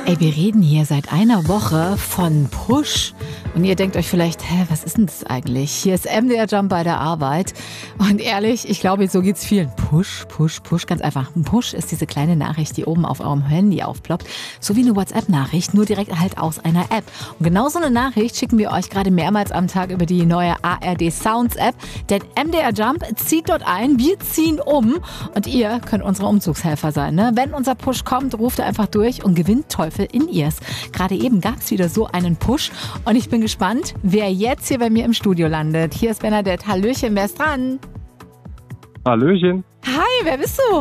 Ey, wir reden hier seit einer Woche von Push. Und ihr denkt euch vielleicht, was ist denn das eigentlich? Hier ist MDR Jump bei der Arbeit. Und ehrlich, ich glaube, so geht's vielen. Push, Push, Push. Ganz einfach. Ein Push ist diese kleine Nachricht, die oben auf eurem Handy aufploppt. So wie eine WhatsApp-Nachricht, nur direkt halt aus einer App. Und genau so eine Nachricht schicken wir euch gerade mehrmals am Tag über die neue ARD Sounds App. Denn MDR Jump zieht dort ein. Wir ziehen um. Und ihr könnt unsere Umzugshelfer sein. Ne? Wenn unser Push kommt, ruft ihr einfach durch und gewinnt Teufel in Ears. Gerade eben gab es wieder so einen Push. Und ich bin gespannt, wer jetzt hier bei mir im Studio landet. Hier ist Bernadette. Hallöchen, wer ist dran? Hallöchen. Hi, wer bist du?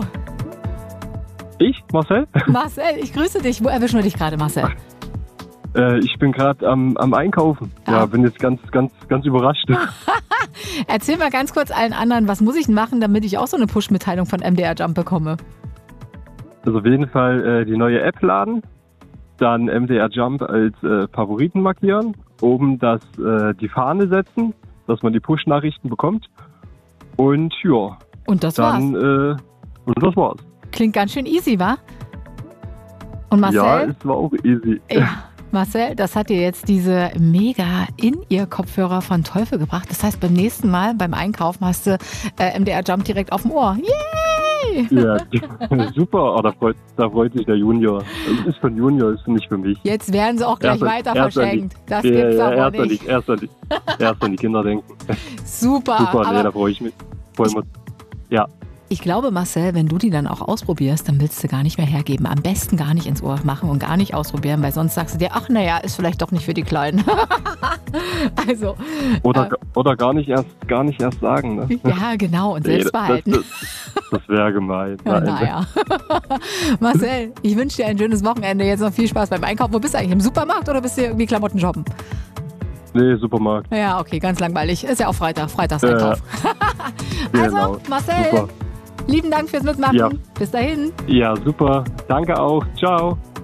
Ich, Marcel? Marcel, ich grüße dich. Wo erwischen wir dich gerade, Marcel? Ich bin gerade am Einkaufen. Ja, bin jetzt ganz überrascht. Erzähl mal ganz kurz allen anderen, was muss ich denn machen, damit ich auch so eine Push-Mitteilung von MDR Jump bekomme? Also auf jeden Fall die neue App laden, dann MDR Jump als Favoriten markieren, oben die Fahne setzen, dass man die Push-Nachrichten bekommt. Und ja. Und das war's. Und das war's. Klingt ganz schön easy, wa? Und Marcel? Ja, es war auch easy. Ja, Marcel, das hat dir jetzt diese mega In-Ear-Kopfhörer von Teufel gebracht. Das heißt, beim nächsten Mal beim Einkaufen hast du MDR Jump direkt auf dem Ohr. Yay! Ja, super. Oh, da freut sich der Junior. Das ist von Junior, ist nicht für mich. Jetzt werden sie auch gleich weiter verschenkt. Das gibt's aber nicht. Erst an die Kinder denken. Super. Super, nee, da freue ich mich. Ja. Ich glaube, Marcel, wenn du die dann auch ausprobierst, dann willst du gar nicht mehr hergeben. Am besten gar nicht ins Ohr machen und gar nicht ausprobieren, weil sonst sagst du dir, ach naja, ist vielleicht doch nicht für die Kleinen. Also. Oder gar nicht erst sagen. Ne? Ja, genau, und selbst behalten. Das wäre gemein. Ja, naja. Marcel, ich wünsche dir ein schönes Wochenende. Jetzt noch viel Spaß beim Einkaufen. Wo bist du eigentlich? Im Supermarkt oder bist du irgendwie Klamotten shoppen? Nee, Supermarkt. Ja, okay, ganz langweilig. Ist ja auch Freitagseinkauf. Also, Genau. Marcel, super. Lieben Dank fürs Mitmachen. Ja. Bis dahin. Ja, super. Danke auch. Ciao.